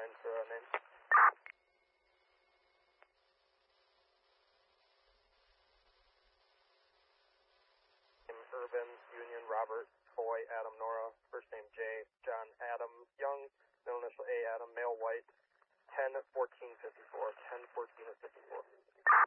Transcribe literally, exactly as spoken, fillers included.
and uh, name. Urban, Union, Robert, Foy, Adam, Nora, first name Jay, John, Adam, Young, middle initial A, Adam, male, white, ten fourteen fifty-four, ten fourteen fifty-four.